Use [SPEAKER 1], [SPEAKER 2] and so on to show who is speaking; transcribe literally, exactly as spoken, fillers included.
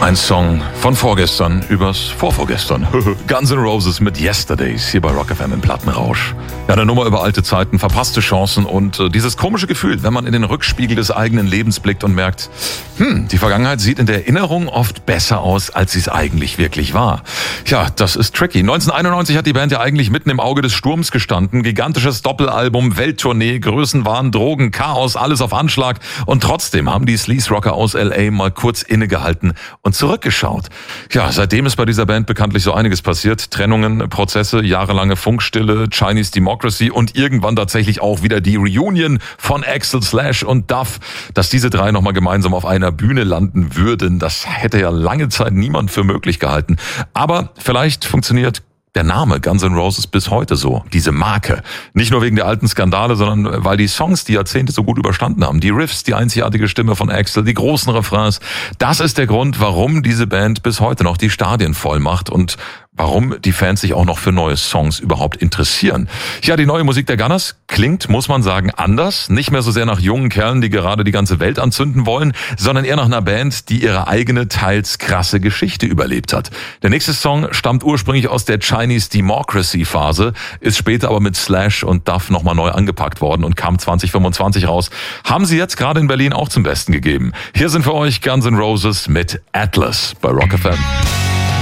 [SPEAKER 1] Ein Song von vorgestern übers Vorvorgestern. Guns N' Roses mit Yesterdays hier bei Rock F M im Plattenrausch. Ja, eine Nummer über alte Zeiten, verpasste Chancen und äh, dieses komische Gefühl, wenn man in den Rückspiegel des eigenen Lebens blickt und merkt, hm, die Vergangenheit sieht in der Erinnerung oft besser aus, als sie es eigentlich wirklich war. Ja, das ist tricky. neunzehnhunderteinundneunzig hat die Band ja eigentlich mitten im Auge des Sturms gestanden. Gigantisches Doppelalbum, Welttournee, Größenwahn, Drogen, Chaos, alles auf Anschlag. Und trotzdem haben die Sleaze-Rocker aus L A mal kurz innegehalten und zurückgeschaut. Ja, seitdem ist bei dieser Band bekanntlich so einiges passiert. Trennungen, Prozesse, jahrelange Funkstille, Chinese Democracy und irgendwann tatsächlich auch wieder die Reunion von Axl, Slash und Duff. Dass diese drei nochmal gemeinsam auf einer Bühne landen würden, das hätte ja lange Zeit niemand für möglich gehalten. Aber vielleicht funktioniert der Name Guns N' Roses bis heute so, diese Marke. Nicht nur wegen der alten Skandale, sondern weil die Songs die Jahrzehnte so gut überstanden haben. Die Riffs, die einzigartige Stimme von Axl, die großen Refrains. Das ist der Grund, warum diese Band bis heute noch die Stadien voll macht und warum die Fans sich auch noch für neue Songs überhaupt interessieren. Ja, die neue Musik der Gunners klingt, muss man sagen, anders. Nicht mehr so sehr nach jungen Kerlen, die gerade die ganze Welt anzünden wollen, sondern eher nach einer Band, die ihre eigene, teils krasse Geschichte überlebt hat. Der nächste Song stammt ursprünglich aus der Chinese Democracy Phase, ist später aber mit Slash und Duff nochmal neu angepackt worden und kam zwanzig fünfundzwanzig raus. Haben sie jetzt gerade in Berlin auch zum Besten gegeben. Hier sind für euch Guns N' Roses mit Atlas bei Rock F M.